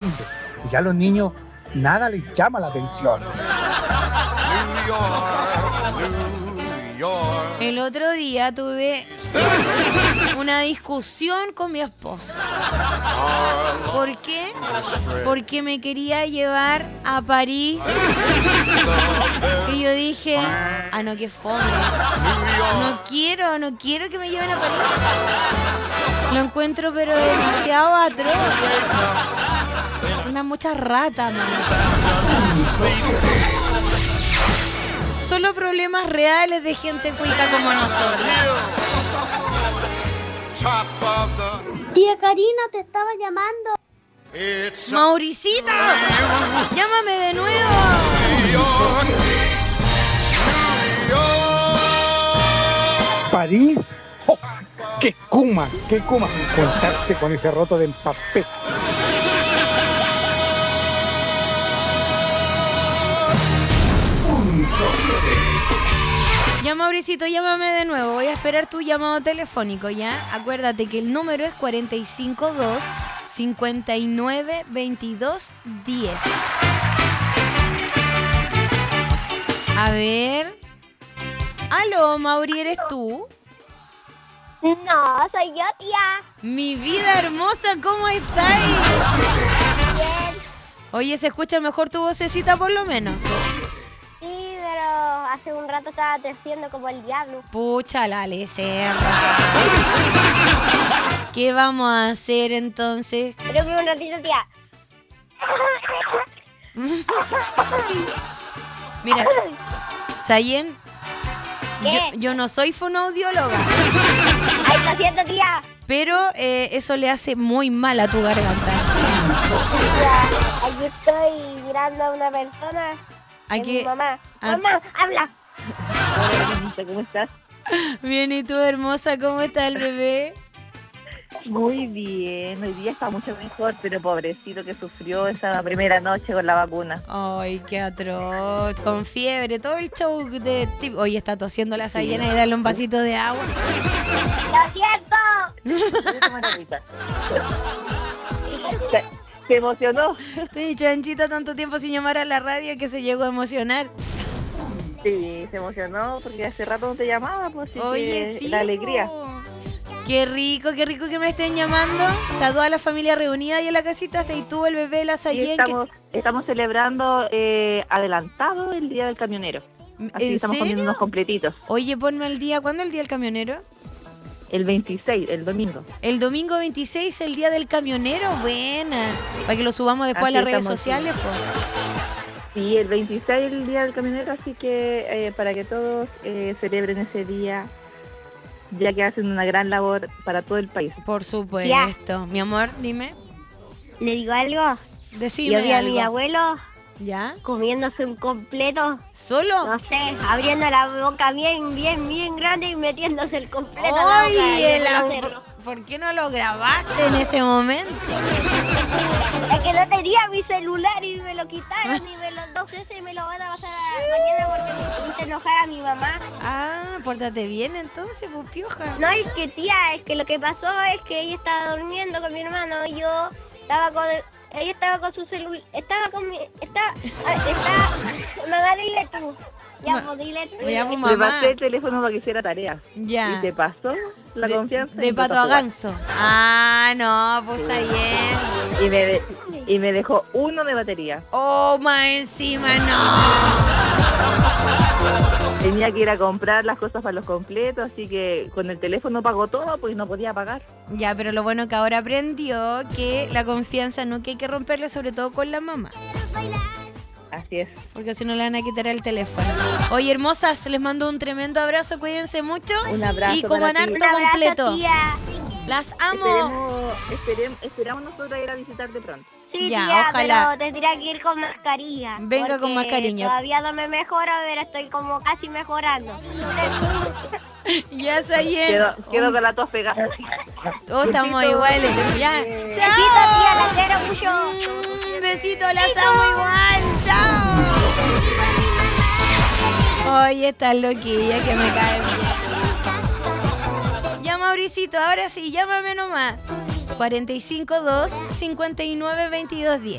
grande y ya a los niños nada les llama la atención. New York, New York. El otro día tuve una discusión con mi esposo. ¿Por qué? Porque me quería llevar a París. Y yo dije, no, qué fome. No quiero que me lleven a París. Lo encuentro pero demasiado atroz. Una mucha rata, man. Solo problemas reales de gente cuica como nosotros. Tía Karina te estaba llamando. ¡Mauricito! ¡Llámame de nuevo! ¿París? ¡Oh! ¡Qué cuma! Contarse con ese roto de empapé. Ya, Mauricito, llámame de nuevo. Voy a esperar tu llamado telefónico, ¿ya? Acuérdate que el número es 452-5922-10. A ver. Aló, Mauri, ¿eres tú? No, soy yo, tía. Mi vida hermosa, ¿cómo estás? Bien. Oye, ¿se escucha mejor tu vocecita por lo menos? Sí, pero hace un rato estaba teciendo como el diablo. Pucha la lecerra. ¿Qué vamos a hacer entonces? Pero un ratito, tía. Mira, Sayen, ¿Qué? yo no soy fonoaudióloga, Ahí está haciendo, tía. pero eso le hace muy mal a tu garganta. Tía, aquí estoy mirando a una persona. Aquí, Mi mamá. Ah. Mamá, habla. Hola, ¿cómo estás? bien, ¿y tú, hermosa? ¿Cómo está el bebé? Muy bien, hoy día está mucho mejor, pero pobrecito que sufrió esa primera noche con la vacuna. Ay, qué atroz, con fiebre, todo el show de... Oye, está tosiendo la Sayena y darle un vasito de agua. ¡Lo siento! Se emocionó. Sí, Chanchita, tanto tiempo sin llamar a la radio que se llegó a emocionar. Sí, se emocionó porque hace rato no te llamaba, pues sí. Oye, que sí. la alegría. Po. Qué rico que me estén llamando. Está toda la familia reunida ahí en la casita, hasta y tú, el bebé, la Y Sayen. estamos celebrando adelantado el Día del Camionero. Así ¿En estamos comiendo serio? unos completitos. Oye, ponme al día. ¿Cuándo es el día del camionero? El 26, el domingo. El domingo 26, el día del camionero. Buena. Para que lo subamos después Así a las redes estamos, sociales, pues. Sí, el 26 el Día del Camionero, así que para que todos celebren ese día, ya que hacen una gran labor para todo el país. Por supuesto. Mi amor, dime. ¿Le digo algo? Decime Yo vi a algo. mi abuelo ¿Ya? comiéndose un completo. ¿Solo? No sé, abriendo la boca bien grande y metiéndose el completo en la boca. y Oye, no hacerlo. ¿por qué no lo grabaste en ese momento? Es que no tenía mi celular y me lo quitaron y me lo dos veces y me lo van a pasar mañana porque me hice enojar a mi mamá. Ah, pórtate bien entonces, pues pioja. No, es que tía, es que lo que pasó es que ella estaba durmiendo con mi hermano y yo estaba con... Ella estaba con su celular, estaba con mi... Mamá, dile tú. Ya, pues dile tú. Me llamo Le mamá. pasé el teléfono para que hiciera tarea. Ya. Y te pasó la confianza. De y pato empezó a jugar. ganso. Ah, no, pues ayer. Y me dejó uno de batería. Oh, más encima, no. Tenía que ir a comprar las cosas para los completos, así que con el teléfono pagó todo, pues no podía pagar. Ya, pero lo bueno que ahora aprendió que la confianza no que hay que romperla, sobre todo con la mamá. Así es. Porque si no le van a quitar el teléfono. Oye, hermosas, les mando un tremendo abrazo, cuídense mucho. Un abrazo y coman para ti. harto Un abrazo, completo. tía. Las amo. Esperamos nosotros ir a visitarte pronto. Sí, Ya, tía, ojalá. pero tendría que ir con mascarilla. Venga con porque mascarilla. Todavía no me mejoro, pero estoy como casi mejorando. Ya, Sayen. Quedo con la tos pegada. Oh, estamos iguales. Ya. Besito, tía, la quiero mucho. Un besito, las amo igual. Chao. Oye, esta loquilla que me cae bien. Ya, Mauricito, ahora sí, llámame nomás. 452-592210.